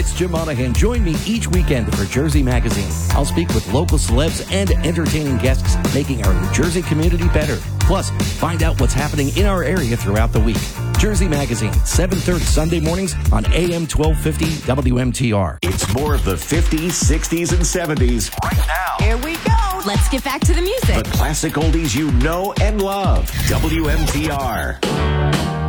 It's Jim Monahan. Join me each weekend for Jersey Magazine. I'll speak with local celebs and entertaining guests, making our New Jersey community better. Plus, find out what's happening in our area throughout the week. Jersey Magazine, 7:30 Sunday mornings on AM 1250 WMTR. It's more of the 50s, 60s, and 70s right now. Here we go. Let's get back to the music. The classic oldies you know and love. WMTR.